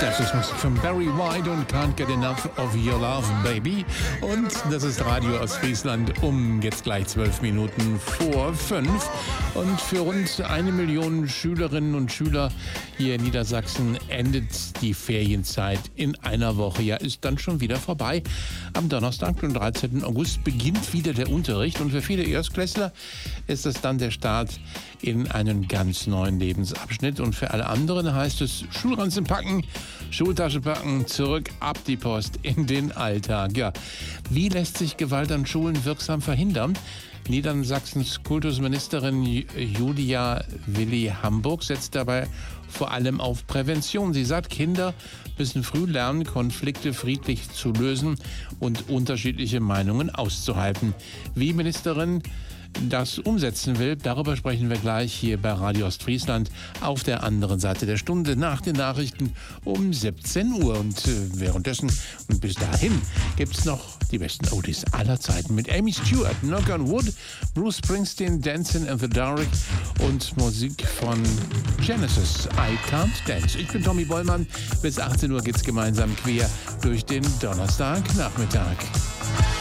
Das ist Musik von Barry White und Can't Get Enough of Your Love, Baby. Und das ist Radio Ostfriesland um jetzt gleich 12 Minuten vor 5. Und für rund 1 Million Schülerinnen und Schüler hier in Niedersachsen endet die Ferienzeit in einer Woche. Ja, ist dann schon wieder vorbei. Am Donnerstag, den 13. August, beginnt wieder der Unterricht. Und für viele Erstklässler ist es dann der Start in einen ganz neuen Lebensabschnitt. Und für alle anderen heißt es Schulranzen packen, Schultasche packen, zurück ab die Post in den Alltag. Ja, wie lässt sich Gewalt an Schulen wirksam verhindern? Niedersachsens Kultusministerin Julia Willi-Hamburg setzt dabei vor allem auf Prävention. Sie sagt, Kinder müssen früh lernen, Konflikte friedlich zu lösen und unterschiedliche Meinungen auszuhalten. Wie Ministerin das umsetzen will, darüber sprechen wir gleich hier bei Radio Ostfriesland auf der anderen Seite der Stunde nach den Nachrichten um 17 Uhr. Und währenddessen und bis dahin gibt es noch die besten Oldies aller Zeiten mit Amy Stewart, Knock on Wood, Bruce Springsteen, Dancing in the Dark und Musik von Genesis, I Can't Dance. Ich bin Tommy Bollmann. Bis 18 Uhr geht's gemeinsam quer durch den Donnerstagnachmittag.